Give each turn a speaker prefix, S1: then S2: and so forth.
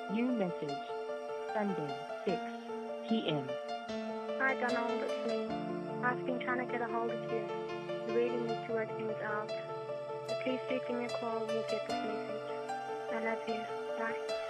S1: New message. Sunday, 6 p.m.
S2: Hi Donald, it's me. I've been trying to get a hold of you. I really need to work things out. So please do give me a call when you get this message. I love you. Bye.